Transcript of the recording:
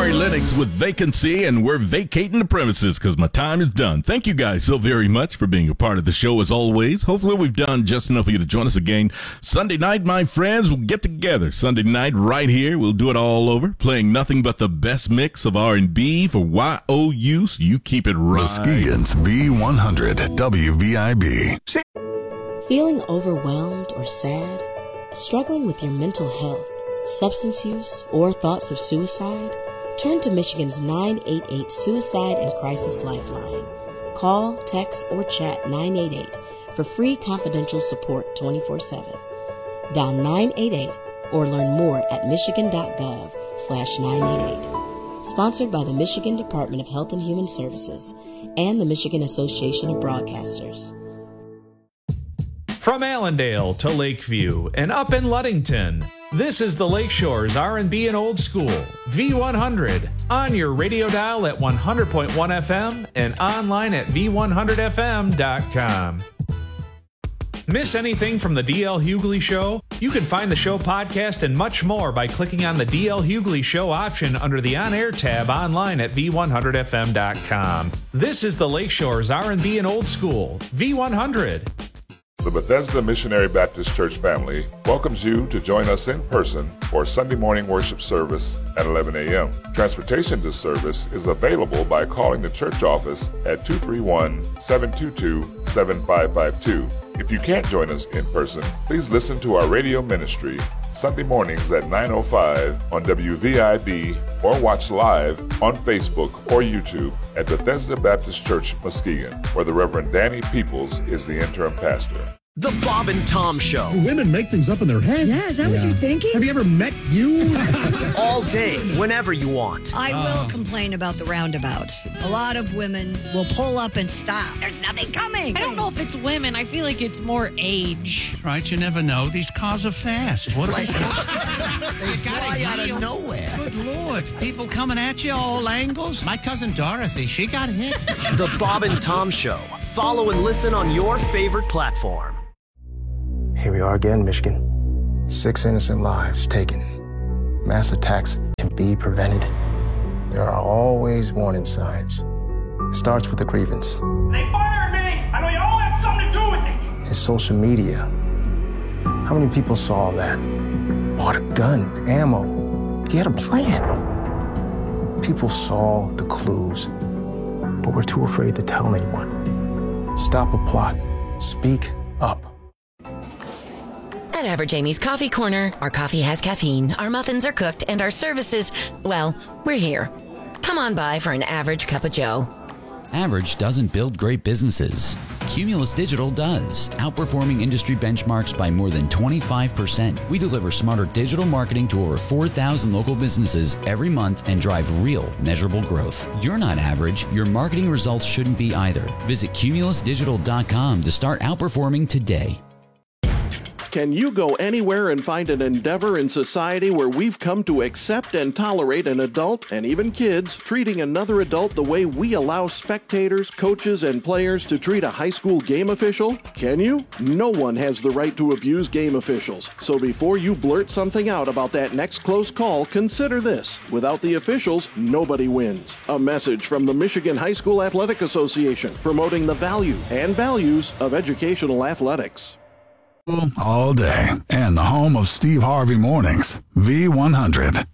Ari Lennox with Vacancy, and we're vacating the premises because my time is done. Thank you guys so very much for being a part of the show as always. Hopefully we've done just enough for you to join us again. Sunday night, my friends, we'll get together. Sunday night right here. We'll do it all over, playing nothing but the best mix of R&B for YOU, so you keep it right. Muskegon's V100 WVIB. Feeling overwhelmed or sad? Struggling with your mental health, substance use, or thoughts of suicide? Turn to Michigan's 988 Suicide and Crisis Lifeline. Call, text, or chat 988 for free confidential support 24/7. Dial 988 or learn more at michigan.gov/988. Sponsored by the Michigan Department of Health and Human Services and the Michigan Association of Broadcasters. From Allendale to Lakeview and up in Ludington, this is the Lakeshore's R&B and Old School, V100, on your radio dial at 100.1 FM and online at v100fm.com. Miss anything from the D.L. Hughley Show? You can find the show podcast and much more by clicking on the D.L. Hughley Show option under the On-Air tab online at v100fm.com. This is the Lakeshore's R&B and Old School, V100. The Bethesda Missionary Baptist Church family welcomes you to join us in person for Sunday morning worship service at 11 a.m. Transportation to service is available by calling the church office at 231-722-7552. If you can't join us in person, please listen to our radio ministry Sunday mornings at 9:05 on WVIB or watch live on Facebook or YouTube at Bethesda Baptist Church, Muskegon, where the Reverend Danny Peoples is the interim pastor. The Bob and Tom Show. Women make things up in their head. Yeah, is that what you're thinking? Have you ever met you? All day, whenever you want. I will complain about the roundabouts. A lot of women will pull up and stop. There's nothing coming. I don't know if it's women. I feel like it's more age. Right, you never know. These cars are fast. What They fly out of nowhere. Good Lord. People coming at you all angles. My cousin Dorothy, she got hit. The Bob and Tom Show. Follow and listen on your favorite platform. Here we are again, Michigan. 6 innocent lives taken. Mass attacks can be prevented. There are always warning signs. It starts with a grievance. They fired me! I know you all have something to do with it! His social media. How many people saw that? Bought a gun, ammo. He had a plan. People saw the clues, but were too afraid to tell anyone. Stop a plot. Speak up. At Average Amy's Coffee Corner, our coffee has caffeine, our muffins are cooked, and our services, well, we're here. Come on by for an average cup of joe. Average doesn't build great businesses. Cumulus Digital does, outperforming industry benchmarks by more than 25%. We deliver smarter digital marketing to over 4,000 local businesses every month and drive real, measurable growth. You're not average. Your marketing results shouldn't be either. Visit cumulusdigital.com to start outperforming today. Can you go anywhere and find an endeavor in society where we've come to accept and tolerate an adult, and even kids, treating another adult the way we allow spectators, coaches, and players to treat a high school game official? Can you? No one has the right to abuse game officials. So before you blurt something out about that next close call, consider this. Without the officials, nobody wins. A message from the Michigan High School Athletic Association, promoting the value and values of educational athletics. All day, and the home of Steve Harvey Mornings, V100.